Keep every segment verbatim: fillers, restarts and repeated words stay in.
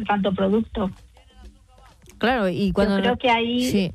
tanto producto. Claro, y cuando... Yo creo que ahí... Sí.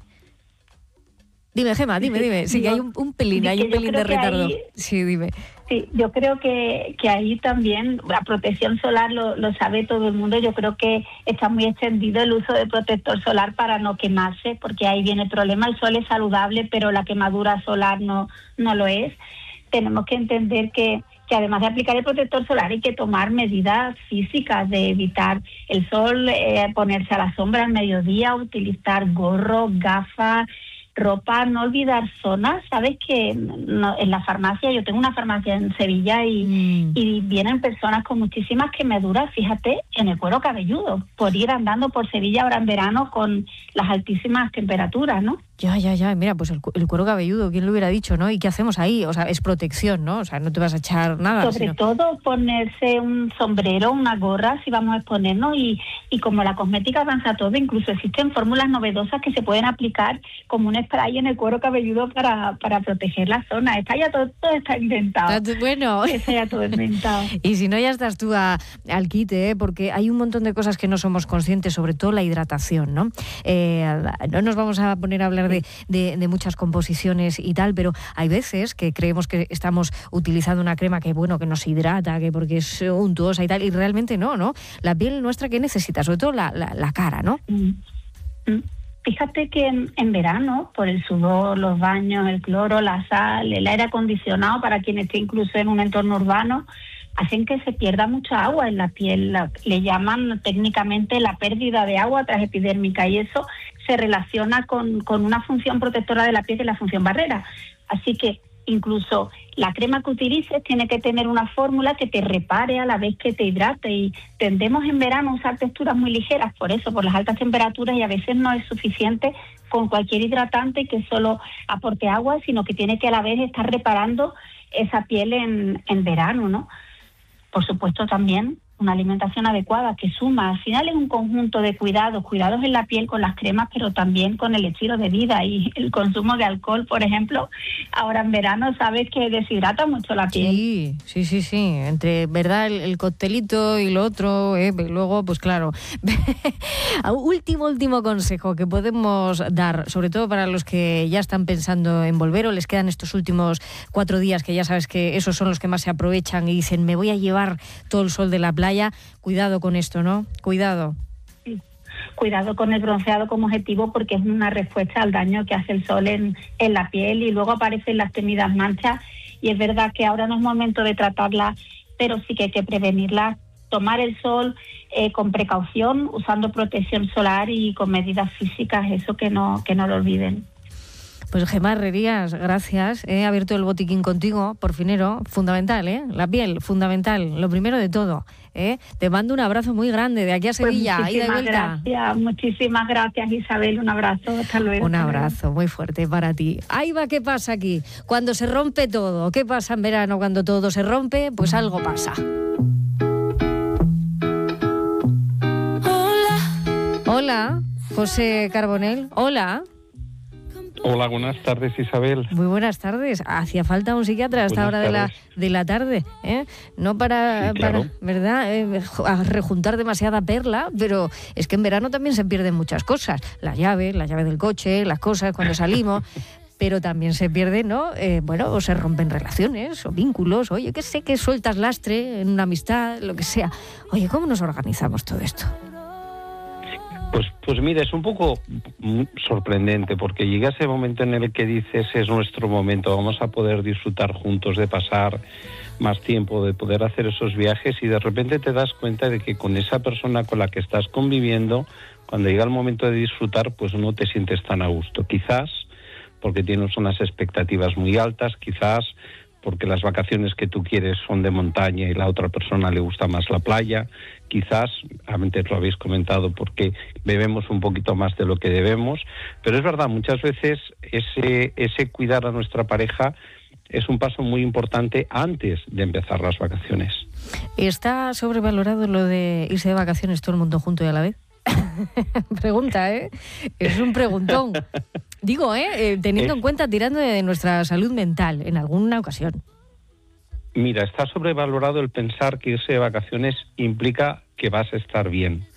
Dime, Gemma, dime, dime. Sí, que hay un, un pelín, hay un pelín de retardo. Ahí, sí, dime. Sí, yo creo que, que ahí también la protección solar lo, lo sabe todo el mundo. Yo creo que está muy extendido el uso de protector solar para no quemarse, porque ahí viene el problema. El sol es saludable, pero la quemadura solar no, no lo es. Tenemos que entender que, que además de aplicar el protector solar hay que tomar medidas físicas de evitar el sol, eh, ponerse a la sombra al mediodía, utilizar gorro, gafas, ropa, no olvidar zonas. Sabes que no, en la farmacia, yo tengo una farmacia en Sevilla y, mm. y vienen personas con muchísimas quemaduras, fíjate, en el cuero cabelludo, por ir andando por Sevilla ahora en verano con las altísimas temperaturas, ¿no? Ya, ya, ya, mira, pues el, el cuero cabelludo, ¿quién lo hubiera dicho, no? ¿Y qué hacemos ahí? O sea, es protección, ¿no? O sea, no te vas a echar nada. Sobre sino... todo ponerse un sombrero, una gorra, si vamos a exponernos, y, y como la cosmética avanza todo, incluso existen fórmulas novedosas que se pueden aplicar como un spray en el cuero cabelludo para, para proteger la zona. Está ya todo, todo está inventado. Bueno. Está ya todo inventado. Y si no, ya estás tú a, al quite, ¿eh? Porque hay un montón de cosas que no somos conscientes, sobre todo la hidratación, ¿no? Eh, no nos vamos a poner a hablar de De, de, de muchas composiciones y tal, pero hay veces que creemos que estamos utilizando una crema que, bueno, que nos hidrata, que porque es untuosa y tal, y realmente no, ¿no? La piel nuestra, ¿qué necesita? Sobre todo la, la, la cara, ¿no? Fíjate que en, en verano, por el sudor, los baños, el cloro, la sal, el aire acondicionado, para quien esté incluso en un entorno urbano, hacen que se pierda mucha agua en la piel. La, le llaman técnicamente la pérdida de agua transepidérmica, y eso se relaciona con, con una función protectora de la piel, que es la función barrera. Así que incluso la crema que utilices tiene que tener una fórmula que te repare a la vez que te hidrate, y tendemos en verano a usar texturas muy ligeras por eso, por las altas temperaturas, y a veces no es suficiente con cualquier hidratante que solo aporte agua, sino que tiene que a la vez estar reparando esa piel en, en verano, ¿no? Por supuesto, también una alimentación adecuada que suma. Al final es un conjunto de cuidados, cuidados en la piel con las cremas, pero también con el estilo de vida, y el consumo de alcohol, por ejemplo, ahora en verano sabes que deshidrata mucho la piel. Sí, sí, sí, sí. Entre, ¿verdad? El, el coctelito y lo otro, ¿eh? Luego, pues claro. último, último consejo que podemos dar, sobre todo para los que ya están pensando en volver o les quedan estos últimos cuatro días, que ya sabes que esos son los que más se aprovechan y dicen, me voy a llevar todo el sol de la playa. Cuidado con esto, ¿no? Cuidado. Sí. Cuidado con el bronceado como objetivo, porque es una respuesta al daño que hace el sol en, en la piel, y luego aparecen las temidas manchas, y es verdad que ahora no es momento de tratarlas, pero sí que hay que prevenirlas. Tomar el sol eh, con precaución, usando protección solar y con medidas físicas, eso que no, que no lo olviden. Pues Gemma Herrerías, gracias. He abierto el botiquín contigo, por finero, fundamental, ¿eh? La piel, fundamental, lo primero de todo, ¿eh? Te mando un abrazo muy grande de aquí a Sevilla, pues ida y vuelta. Gracias, muchísimas gracias, Isabel, un abrazo, hasta luego. Un abrazo muy fuerte para ti. Ahí va, ¿qué pasa aquí? Cuando se rompe todo, ¿qué pasa en verano cuando todo se rompe? Pues algo pasa. Hola. Hola, José Carbonell, hola. Hola, buenas tardes, Isabel. Muy buenas tardes. Hacía falta un psiquiatra a esta hora de la, de la tarde, ¿eh? No para, sí, claro. para ¿verdad? Eh, a rejuntar demasiada perla, pero es que en verano también se pierden muchas cosas. La llave, la llave del coche, las cosas cuando salimos... pero también se pierden, ¿no? Eh, bueno, o se rompen relaciones o vínculos. Oye, que sé que sueltas lastre en una amistad, lo que sea. Oye, ¿cómo nos organizamos todo esto? Pues, pues mira, es un poco sorprendente, porque llega ese momento en el que dices, es nuestro momento, vamos a poder disfrutar juntos, de pasar más tiempo, de poder hacer esos viajes, y de repente te das cuenta de que con esa persona con la que estás conviviendo, cuando llega el momento de disfrutar, pues no te sientes tan a gusto. Quizás porque tienes unas expectativas muy altas, quizás porque las vacaciones que tú quieres son de montaña y la otra persona le gusta más la playa, quizás, antes lo habéis comentado, porque bebemos un poquito más de lo que debemos, pero es verdad, muchas veces ese, ese cuidar a nuestra pareja es un paso muy importante antes de empezar las vacaciones. ¿Está sobrevalorado lo de irse de vacaciones todo el mundo junto y a la vez? Pregunta, ¿eh? Es un preguntón. Digo, ¿eh? eh teniendo es... en cuenta, tirando de nuestra salud mental en alguna ocasión. Mira, está sobrevalorado el pensar que irse de vacaciones implica que vas a estar bien.